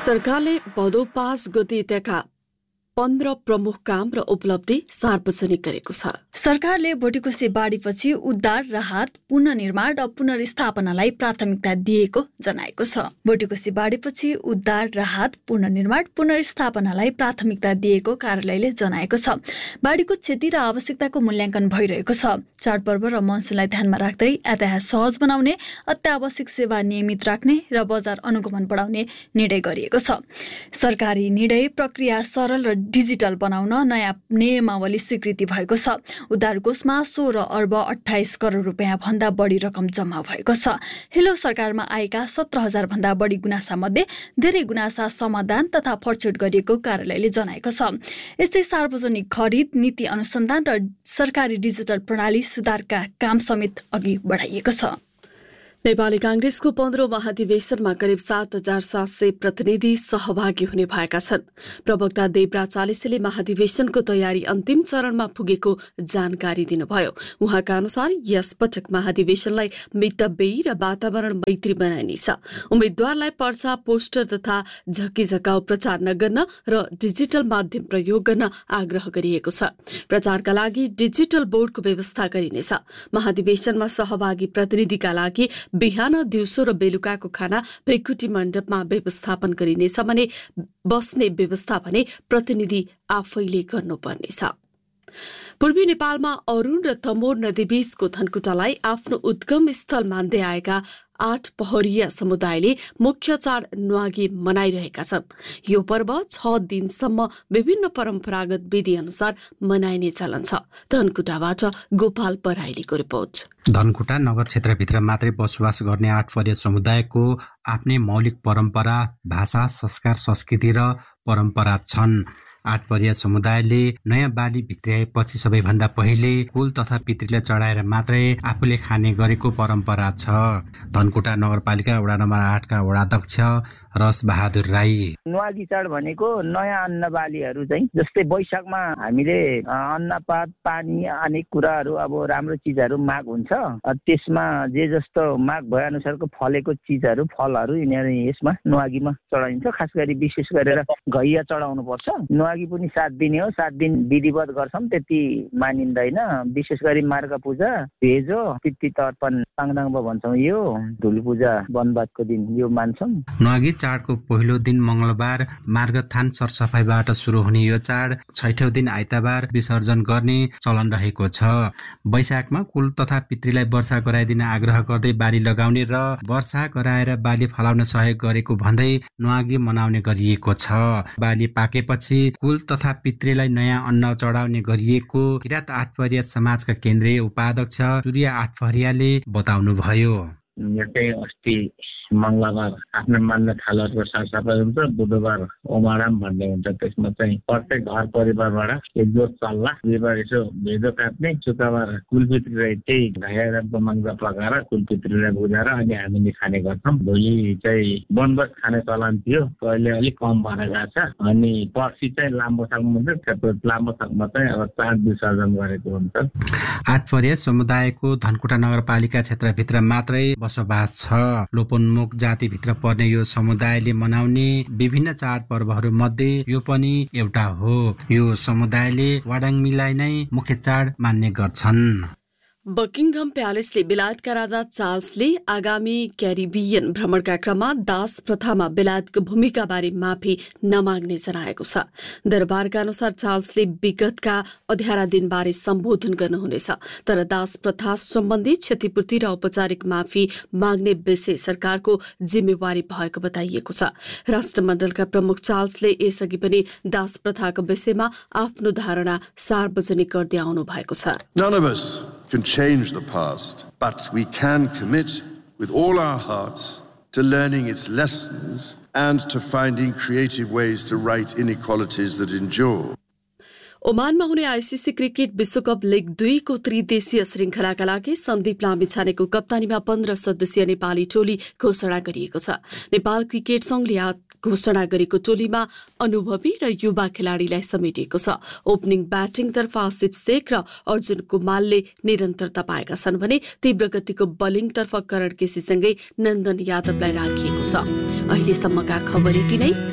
सरकारले भदौ 5 गतेका 15 प्रमुख काम र उपलब्धि सार्वजनिक गरेको छ। सरकारले भोटिकोशी बाढीपछि उद्धार, राहत, पुनर्निर्माण र पुनर्स्थापनालाई प्राथमिकता दिएको जनाएको छ। भोटिकोशी बाढीपछि उद्धार, राहत, पुनर्निर्माण, पुनर्स्थापनालाई प्राथमिकता दिएको कार्यालयले जनाएको छ। बाढीको क्षति र आवश्यकताको मूल्याङ्कन भइरहेको छ। चाडपर्व र मनसुनलाई ध्यानमा राख्दै यातायात सहज बनाउने, अत्यावश्यक सेवा नियमित राख्ने र बजार अनुगमन बढाउने निर्णय गरिएको छ। सरकारी निर्णय प्रक्रिया सरल र डिजिटल बनाउन नयाँ नियमावली स्वीकृति भएको छ। उद्धार कोषमा 16 अर्ब 28 करोड रुपियाँ भन्दा बढी रकम जम्मा भएको छ। हिलो सरकारमा आएका 17,000 भन्दा बढी गुनासा मध्ये धेरै गुनासा समाधान तथा फर्चुट गरिएको कार्यालयले जनाएको छ। यस्तै सार्वजनिक खरिद, नीति अनुसन्धान र सरकारी डिजिटल प्रणाली सुधारका काम समेत अघि बढाइएको छ। नेपाली कांग्रेसको 15औं महाधिवेशनमा करिब 7,700 प्रतिनिधि सहभागी हुने भएका छन्। प्रवक्ता देवराज चालिसेले महाधिवेशनको तयारी अन्तिम चरणमा पुगेको जानकारी दिनुभयो। उहाँका अनुसार यस पटक महाधिवेशनलाई मितव्ययी र वातावरण मैत्री बनाइनेछ। उम्मेद्वारलाई पर्चा, पोस्टर तथा झक्कीझकाउ प्रचार नगर्न र डिजिटल माध्यम प्रयोग गर्न आग्रह गरिएको छ। प्रचारका लागि डिजिटल बोर्डको व्यवस्था गरिनेछ। महाधिवेशनमा सहभागी प्रतिनिधिका लागि बिहान, दिउँसो र बेलुकाको खाना भृकुटी मण्डपमा व्यवस्थापन गरिनेछ भने बस्ने व्यवस्था भने प्रतिनिधि आफैले गर्नुपर्नेछ। पूर्वी नेपालमा अरुण र तमोर नदीबीचको धनकुटालाई आफ्नो उद्गम स्थल मान्दै आएका 8 पहरिया समुदायले मुख्य चाड न्वागी मनाइरहेका छन्। यो पर्व 6 दिनसम्म विभिन्न परम्परागत विधि अनुसार मनाइने चलन छ। धनकुटाबाट गोपाल पराइलीको रिपोर्ट। धनकुटा नगर क्षेत्रभित्र मात्रै बसोबास गर्ने 8 पहरिया समुदायको आफ्नै मौलिक परम्परा, भाषा, संस्कार, संस्कृति र परम्परा छन्। 8 पहरिया समुदायले नयाँ बाली भित्र्याएपछि सबैभन्दा पहिले कुल तथा पितृलाई चढाएर मात्रै आफूले खाने गरेको परम्परा छ। धनकुटा नगरपालिका वडा नम्बर 8 का वडाध्यक्ष रस बहादुर राई। न्वागी चाड भनेको नयाँ अन्न बालीहरू चाहिँ जस्तै वैशाखमा हामीले अन्नपात, पानी, अनेक कुराहरू अब राम्रो चिजहरू माग हुन्छ। त्यसमा जे जस्तो माग भए अनुसारको फलेको चिजहरू, फलहरू यिनीहरू यसमा न्वागीमा चढाइन्छ। खास गरी विशेष गरेर घैया चढाउनु पर्छ। न्वागी पनि 7 दिन हो। 7 दिन विधिवत गर्छौँ, त्यति मानिँदैन। विशेष गरी मार्ग पूजा, भेजो, पितृ तर्पण, पाङदाङ भन्छौँ, यो धुल पूजा, वनवासको दिन यो मान्छौँ। न्वागी चाडको पहिलो दिन मंगलबार मार्गथान सरसफाइबाट सुरु हुने यो चाड 6औं दिन आइतबार विसर्जन गर्ने चलन रहेको छ। वैशाखमा कुल तथा पितृलाई वर्षा गराइदिन आग्रह गर्दै बाली लगाउने र वर्षा गराएर बाली फलाउन सहयोग गरेको भन्दै न्वागी मनाउने गरिएको छ। बाली पाकेपछि कुल तथा पितृलाई नयाँ अन्न चढाउने गरिएको किरात 8 पहरिया समाजका केन्द्रीय उपाध्यक्ष सूर्य 8 पहरियाले बताउनुभयो। अस्ति मंगलबार आफ्नो मान्न थालहरूको सरसफाइ हुन्छ, बुधबार ओमाराम भन्ने हुन्छ। त्यसमा चाहिँ प्रत्येक घर परिवारबाट एक जोत चल्ला, बिहिबार यसो भेदो काट्ने, शुक्रबार कुलपितृलाई त्यही घाइरामको माग्दा पकाएर कुलपितृलाई बुझाएर अनि हामीले खाने गर्छौँ। भोलि चाहिँ वनवास खाने चलन थियो, अहिले अलिक कम भएर गएको छ। अनि पर्सि चाहिँ लामोसाङमा हुन्छ, लामोसाङमा चाहिँ अब चाड विसर्जन गरेको हुन्छ। 8 पहरिया समुदायको धनकुटा नगरपालिका क्षेत्रभित्र मात्रै बसोबास छ। लोपोन्मुख जातिभित्र पर्ने यो समुदायले मनाउने विभिन्न चाडपर्वहरू मध्ये यो पनि एउटा हो। यो समुदायले वाडाङमीलाई नै मुख्य चाड मान्ने गर्छन्। बकिङहम प्यालेसले बेलायतका राजा चार्ल्सले आगामी क्यारिबियन भ्रमणका क्रममा दास प्रथामा बेलायतको भूमिकाबारे माफी नमाग्ने जनाएको छ। दरबारका अनुसार चार्ल्सले विगतका 11 दिनबारे सम्बोधन गर्नुहुनेछ, तर दास प्रथा सम्बन्धी क्षतिपूर्ति र औपचारिक माफी माग्ने विषय सरकारको जिम्मेवारी भएको बताइएको छ। राष्ट्रमण्डलका प्रमुख चार्ल्सले यसअघि पनि दास प्रथाको विषयमा आफ्नो धारणा सार्वजनिक गर्दै आउनु भएको छ। None of us can change the past, but we can commit with all our hearts to learning its lessons and to finding creative ways to right inequalities that endure. ओमानमा हुने आईसीसी क्रिकेट विश्वकप league 2 को त्रिदेशीय श्रृङ्खलाका लागि सन्दीप लामिछानेको कप्तानीमा 15 सदस्यीय नेपाली टोली घोषणा गरिएको छ। Nepal cricket संघले घोषणा गरेको टोलीमा अनुभवी र युवा खेलाडीलाई समेटिएको छ। ओपनिङ ब्याटिङतर्फ आसिफ शेख र अर्जुन कुमालले निरन्तरता पाएका छन् भने तीव्र गतिको बलिङतर्फ करण केसीसँगै नन्दन यादवलाई राखिएको छ। अहिलेसम्मका खबर यति नै।